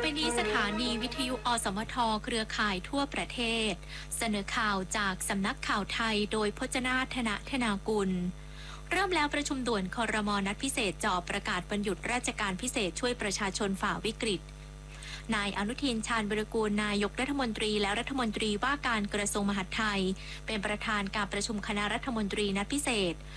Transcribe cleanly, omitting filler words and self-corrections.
ณีสถานีวิทยุอสมทเครือข่ายทั่วประเทศเสนอข่าวจากสำนักข่าวไทยโดยพจนาธนธนากุลเริ่มแล้วประชุมด่วนครม.นัดพิเศษจ่อประกาศวันหยุดราชการพิเศษช่วยประชาชนฝ่าวิกฤตนายอนุทินชาญวิรากูลนายกรัฐมนตรีและรัฐมนตรีว่าการกระทรวงมหาดไทยเป็นประธานการประชุมคณะรัฐมนตรีนัดพิเศษ